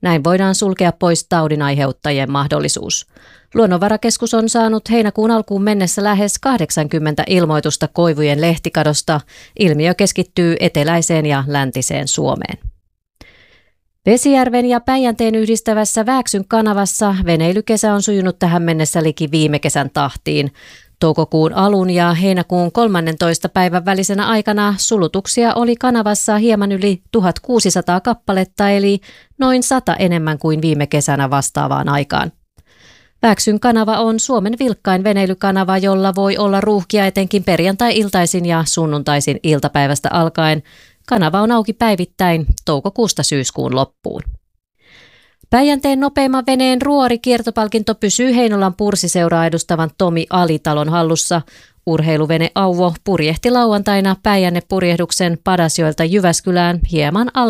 Näin voidaan sulkea pois taudin aiheuttajien mahdollisuus. Luonnonvarakeskus on saanut heinäkuun alkuun mennessä lähes 80 ilmoitusta koivujen lehtikadosta. Ilmiö keskittyy eteläiseen ja läntiseen Suomeen. Vesijärven ja Päijänteen yhdistävässä Vääksyn kanavassa veneilykesä on sujunut tähän mennessä liki viime kesän tahtiin. Toukokuun alun ja heinäkuun 13. päivän välisenä aikana sulutuksia oli kanavassa hieman yli 1600 kappaletta, eli noin 100 enemmän kuin viime kesänä vastaavaan aikaan. Vääksyn kanava on Suomen vilkkain veneilykanava, jolla voi olla ruuhkia etenkin perjantai-iltaisin ja sunnuntaisin iltapäivästä alkaen. Kanava on auki päivittäin toukokuusta syyskuun loppuun. Päijänteen nopeimman veneen ruorikiertopalkinto pysyy Heinolan Pursiseuraa edustavan Tomi Alitalon hallussa. Urheiluvene Auvo purjehti lauantaina Päijänne-purjehduksen Padasjoelta Jyväskylään hieman alle